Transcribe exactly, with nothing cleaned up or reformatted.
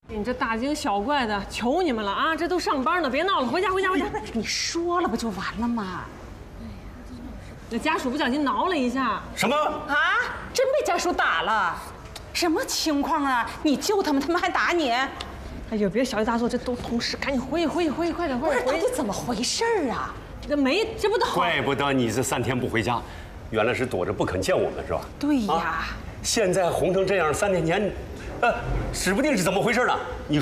你这大惊小怪的，求你们了啊！这都上班呢，别闹了，回家回家回家。 你说了不就完了吗？ 那家属不小心挠了一下。 什么？ 啊！真被家属打了？什么情况啊？你救他们，他们还打你？ 哎呦，别小题大做，这都同事，赶紧回去回去回去，快点快点回去。 不是，到底怎么回事啊？ 这没，这不都好？ 怪不得你这三天不回家，原来是躲着不肯见我们是吧？ 对呀。 啊、现在红成这样，三天前，呃，指不定是怎么回事呢。你